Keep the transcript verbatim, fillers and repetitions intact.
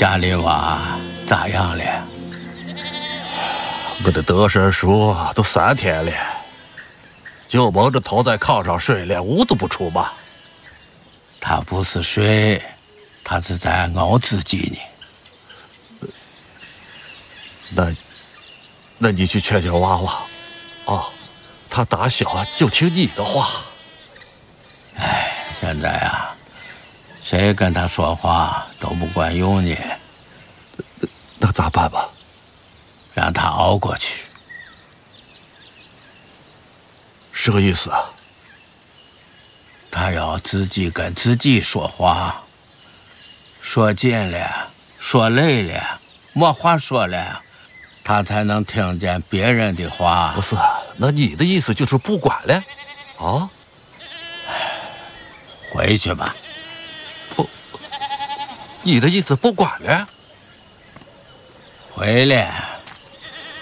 家里娃咋样了？ 我的得瑟叔都三天了，就蒙着头在炕上睡，连屋都不出吧。 他不是睡，他是在熬自己呢。 那，那你去劝劝娃娃，啊，他打小就听你的话。 哎，现在啊，谁跟他说话都不管用呢。 那, 那咋办吧？ 让他熬过去。 什么意思啊？ 他要自己跟自己说话，说紧了，说累了，没话说了，他才能听见别人的话。 不是，那你的意思就是不管了？啊？ 回去吧。 不，你的意思不管了？ 回来。